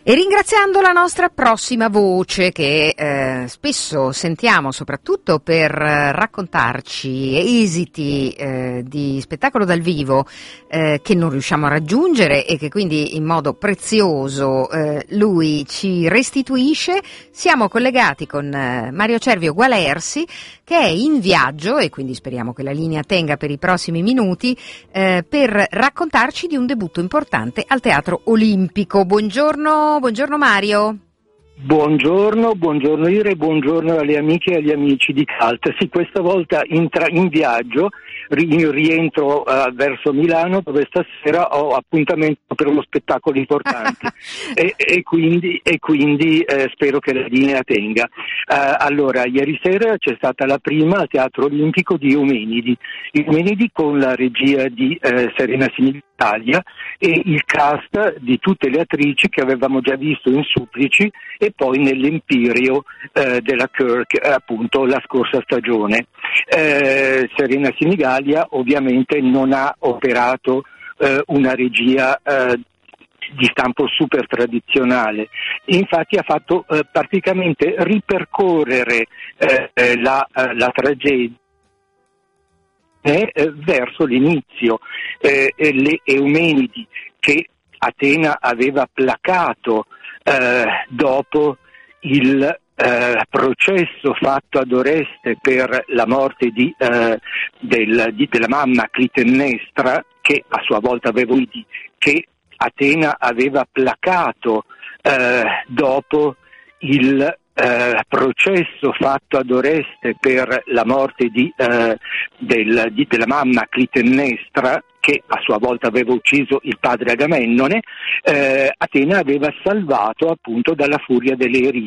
E ringraziando la nostra prossima voce che spesso sentiamo soprattutto per raccontarci esiti di spettacolo dal vivo che non riusciamo a raggiungere e che quindi in modo prezioso lui ci restituisce, siamo collegati con Mario Cervio Gualersi, che è in viaggio, e quindi speriamo che la linea tenga per i prossimi minuti, per raccontarci di un debutto importante al Teatro Olimpico. Buongiorno Mario. Buongiorno Ire, buongiorno alle amiche e agli amici di Cult. Sì, questa volta in viaggio, rientro verso Milano, dove stasera ho appuntamento per uno spettacolo importante e quindi spero che la linea tenga. Allora, ieri sera c'è stata la prima al Teatro Olimpico di Eumenidi con la regia di Serena Sinigallia e il cast di tutte le attrici che avevamo già visto in Supplici e poi nell'Empirio della Kirk, appunto la scorsa stagione. Serena Sinigallia ovviamente non ha operato una regia di stampo super tradizionale, infatti ha fatto praticamente ripercorrere la tragedia verso l'inizio, le Eumenidi che Atena aveva placato dopo il processo fatto ad Oreste per la morte della mamma Clitennestra, che a sua volta aveva che Atena aveva placato dopo il processo fatto ad Oreste per la morte della mamma Clitennestra, che a sua volta aveva ucciso il padre Agamennone. Atena aveva salvato appunto dalla furia delle